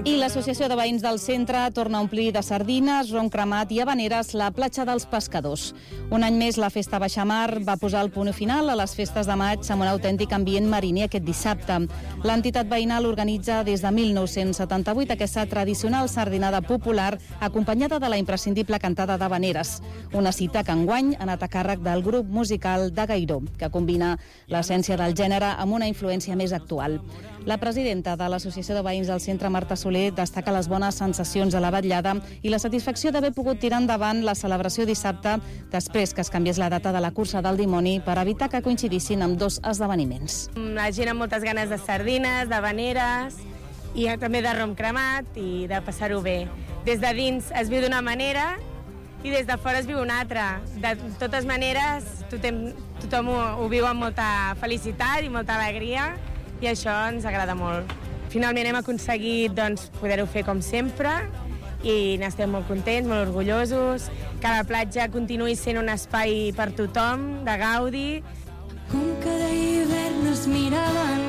I l'Associació de Veïns del Centre torna a omplir de sardines, rom cremat i habaneres la platja dels pescadors. Un any més la Festa Baixamar va posar el punt final a les festes de maig amb un autèntic ambient mariner aquest dissabte. L'entitat veïnal organitza des de 1978 aquesta tradicional sardinada popular acompanyada de la imprescindible cantada d'habaneres. Una cita que enguany ha anat a càrrec del grup musical de Gairó, que combina l'essència del gènere amb una influència més actual. La presidenta de l'Associació de Veïns del Centre, Marta Soler, destaca les bones sensacions de la vetllada i la satisfacció d'haver pogut tirar endavant la celebració dissabte després que es canviés la data de la cursa del dimoni per evitar que coincidissin amb dos esdeveniments. La gent amb moltes ganes de sardines, d'habaneres i també de rom cremat i de passar-ho bé. Des de dins es viu d'una manera i des de fora es viu una altra. De totes maneres, tothom ho viu amb molta felicitat i molta alegria i això ens agrada molt. Finalment hem aconseguit poder-ho fer com sempre i n'estem molt contents, molt orgullosos, que la platja continuï sent un espai per tothom, de gaudi. Com cada hivern es miraven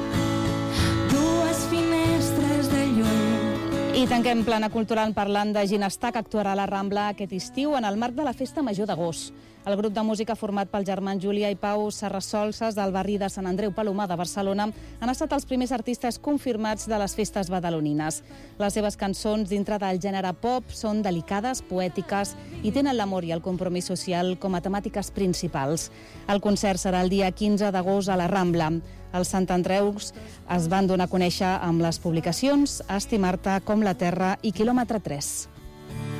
dues finestres de llum. I tanquem plana cultural parlant de Ginestar, que actuarà a la Rambla aquest estiu en el marc de la Festa Major d'agost. El grup de música format pels germans Júlia i Pau Serrasolses del barri de Sant Andreu Palomar de Barcelona han estat els primers artistes confirmats de les festes badalonines. Les seves cançons dintre del gènere pop són delicades, poètiques i tenen l'amor i el compromís social com a temàtiques principals. El concert serà el dia 15 d'agost a la Rambla. Els Sant Andreus es van donar a conèixer amb les publicacions Estimar-te, Com la Terra i Quilòmetre 3.